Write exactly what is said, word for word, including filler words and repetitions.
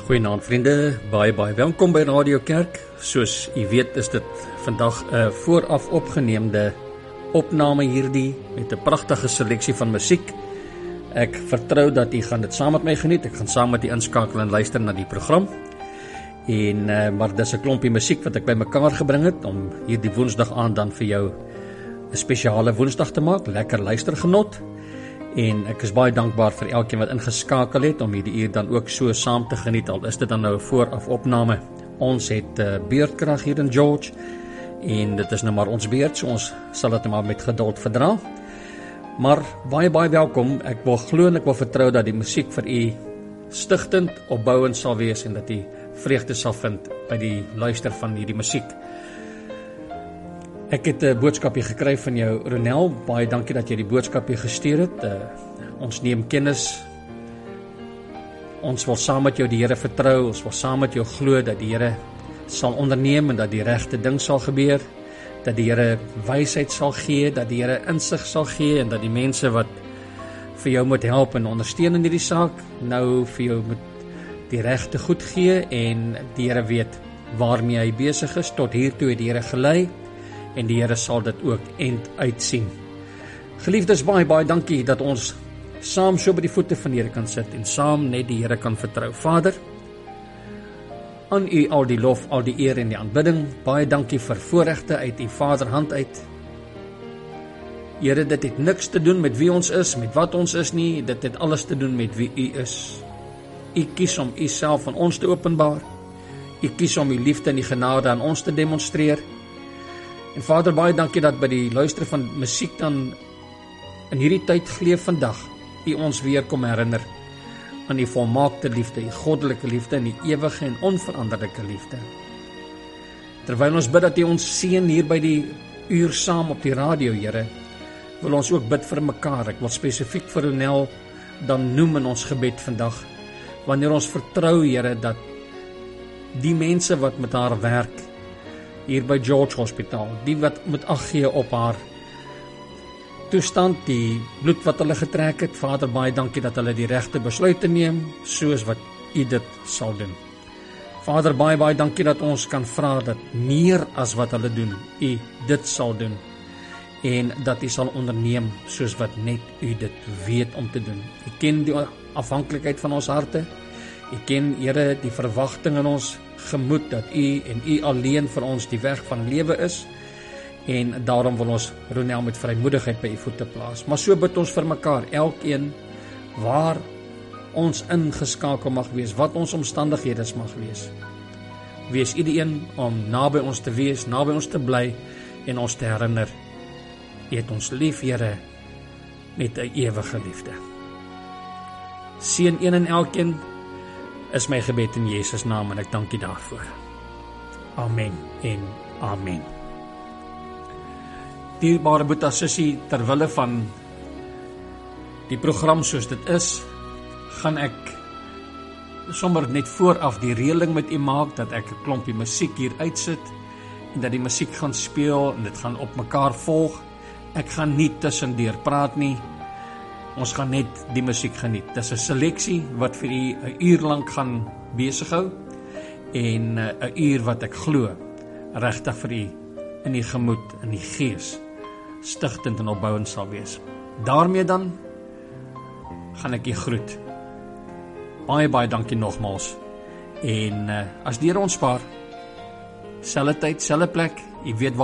Goeienaand vriende, baie baie welkom by Radio Kerk. Soos u weet is dit vandag 'n uh, vooraf opgeneemde opname hierdie met 'n pragtige seleksie van musiek. Ek vertrou dat u gaan dit saam met my geniet. Ek gaan saam met u inskakel en luister na die program. En uh, maar dis 'n klompie musiek wat ek bymekaar gebring het om hierdie Woensdag aand dan vir jou 'n spesiale Woensdag te maak. Lekker luistergenot. En ek is baie dankbaar vir elkeen wat ingeskakel het om hierdie uur dan ook so saam te geniet, al is dit dan nou 'n vooraf opname. Ons het uh, beurtkrag hier in George en dit is nou maar ons beurt, so ons sal dit maar met geduld verdra. Maar baie baie welkom. Ek wil glo en ek wil vertrou dat die musiek vir u stigtend, opbouend sal wees en dat u vreugde sal vind by die luister van hierdie musiek. Ek het 'n boodskapie gekry van jou, Ronel. Baie dankie dat jy die boodskapie gestuur het. Uh, ons neem kennis. Ons wil saam met jou die Here vertrou. Ons wil saam met jou glo dat die Here sal onderneem en dat die regte ding sal gebeur. Dat die Here wysheid sal gee, dat die Here insig sal gee en dat die mense wat vir jou moet help en ondersteun in hierdie saak, nou vir jou moet die regte goed gee en die Here weet waarmee hy besig is. Tot hiertoe het die Here gelei. En die Here sal dit ook end uitsien. Geliefdes, baie, baie dankie dat ons saam so by die voete van die Here kan sit en saam net die Here kan vertrou. Vader, aan u al die lof, al die eer en die aanbidding. Baie dankie vir voorregte uit u Vaderhand uit. Here, dit het niks te doen met wie ons is, met wat ons is nie. Dit het alles te doen met wie u is. U kies om u self aan ons te openbaar. U kies om u liefde en die genade aan ons te demonstreer. En Vader, baie dankie dat by die luister van musiek dan in hierdie tyd geleef vandag, u ons weer kom herinner aan die volmaakte liefde, die goddelike liefde en die ewige en onveranderlike liefde. Terwyl ons bid dat u ons seën hier by die uur saam op die radio, Here, wil ons ook bid vir mekaar. Ek wil spesifiek vir Ronel dan noem in ons gebed vandag, wanneer ons vertrou, Here, dat die mense wat met haar werk, hier by George Hospitaal, die wat moet ag gee op haar toestand, die bloed wat hulle getrek het, Vader, baie dankie dat hulle die regte besluite neem, soos wat u dit sal doen. Vader, baie baie dankie dat ons kan vra dat meer as wat hulle doen, u dit sal doen, en dat u sal onderneem, soos wat net u dit weet om te doen. U ken die afhanklikheid van ons harte, u ken, Here, die verwagting in ons gemoed, dat u en u alleen vir ons die weg van lewe is, en daarom wil ons Ronel met vrymoedigheid by u voete plaas. Maar so bid ons vir mekaar, elkeen waar ons ingeskakel mag wees, wat ons omstandighede mag wees. Wees u die een om naby ons te wees, naby ons te bly en ons te herinner, u het ons lief, Here, met 'n ewige liefde. Seën een en elkeen, is my gebed in Jesus naam en ek dank u daarvoor. Amen en amen. Dierbare Boeta Sissie, terwille van die program soos dit is, gaan ek sommer net vooraf die reëling met u maak, dat ek 'n klompie musiek hier uitsit, en dat die musiek gaan speel, en dit gaan op mekaar volg. Ek gaan nie tussendeur praat nie, ons gaan net die musiek geniet. Dis 'n seleksie wat vir u 'n uur lank gaan besighou, en 'n uur wat ek glo regtig vir u in die gemoed, in die gees stigtend en opbouend sal wees. Daarmee dan gaan ek u groet. Baie baie dankie nogmaals. En uh, as die Here ons spaar, selfde tyd, selfde plek, u weet